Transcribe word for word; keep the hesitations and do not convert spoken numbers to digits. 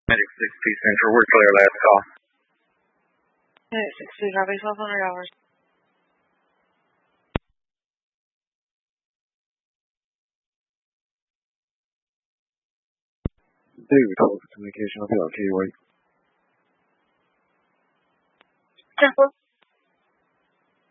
Medic six P Central, we're clear last call. Medic six P, copy, twelve hundred dollars. David, call for communication. I'll be on K Y. Temple.